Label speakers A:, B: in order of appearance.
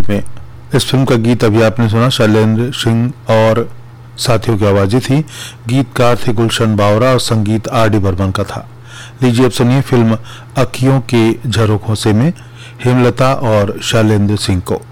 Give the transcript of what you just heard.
A: में। इस फिल्म का गीत अभी आपने सुना, शैलेंद्र सिंह और साथियों की आवाजें थी। गीतकार थे गुलशन बावरा और संगीत आर.डी. बर्मन का था। लीजिए अब सुनिए फिल्म अखियों के झरोखों से में हेमलता और शैलेंद्र सिंह को।